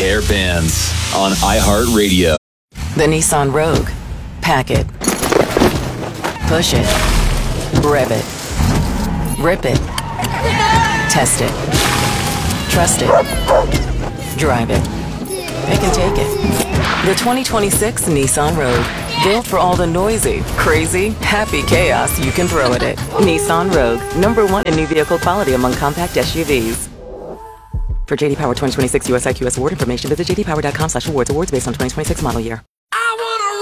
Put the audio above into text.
Hair Bands on iHeartRadio. The Nissan Rogue. Pack it. Push it. Rev it. Rip it. Test it. Trust it. Drive it. Pick and take it. The 2026 Nissan Rogue. Built for all the noisy, crazy, happy chaos you can throw at it. Nissan Rogue. #1 in new vehicle quality among compact SUVs. For JD Power 2026 US IQS award information, visit jdpower.com/awards. Awards based on 2026 model year.